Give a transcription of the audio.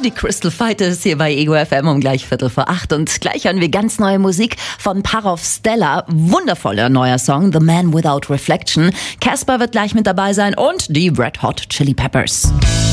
die Crystal Fighters hier bei Ego FM um gleich 7:45. Und gleich hören wir ganz neue Musik von Parov Stella. Wundervoller neuer Song, The Man Without Reflection. Casper wird gleich mit dabei sein und die Red Hot Chili Peppers.